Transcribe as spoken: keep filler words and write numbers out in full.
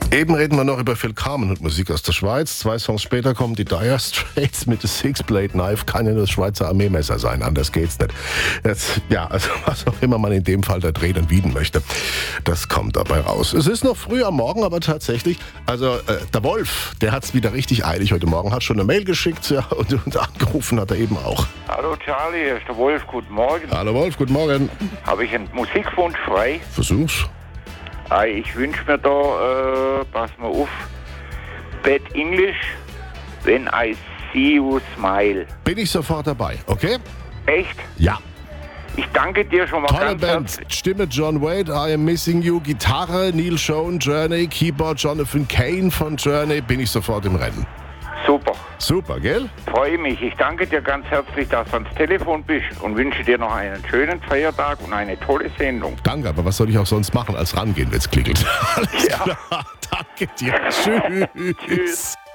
Eben reden wir noch über Phil Carmen und Musik aus der Schweiz. Zwei Songs später kommen die Dire Straits mit The Six-Blade Knife. Kann ja nur das Schweizer Armeemesser sein, anders geht's nicht. Jetzt, ja, also was auch immer man in dem Fall da drehen und wieden möchte, das kommt dabei raus. Es ist noch früh am Morgen, aber tatsächlich, also äh, der Wolf, der hat's wieder richtig eilig heute Morgen, hat schon eine Mail geschickt, ja, und, und angerufen hat er eben auch. Hallo Charlie, hier ist der Wolf, guten Morgen. Hallo Wolf, guten Morgen. Habe ich einen Musikwunsch frei? Versuch's. Ah, ich wünsche mir da, äh, pass mal auf, Bad English, When I See You Smile. Bin ich sofort dabei, okay? Echt? Ja. Ich danke dir schon mal Tolle ganz Band. herzlich. Stimme John Wade, I Am Missing You, Gitarre Neil Schon, Journey, Keyboard Jonathan Cain von Journey. Bin ich sofort im Rennen. Super. Super, gell? Freue mich. Ich danke dir ganz herzlich, dass du ans Telefon bist und wünsche dir noch einen schönen Feiertag und eine tolle Sendung. Danke, aber was soll ich auch sonst machen, als rangehen, wenn es klingelt? Alles Ja. klar. Danke dir. Tschüss. Tschüss.